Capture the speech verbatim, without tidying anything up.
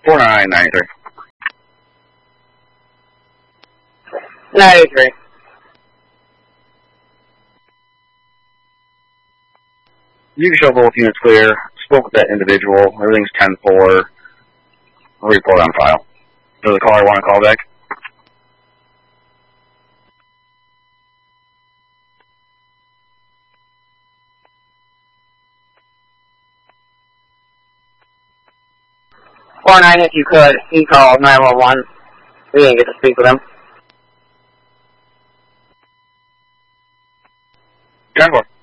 four nine nine three. ninety-three. You can show both units clear. Spoke with that individual. Everything's ten four. I'll report on file. Does the caller want to call back? four nine, if you could, he called nine one one. We didn't get to speak with him. ten four.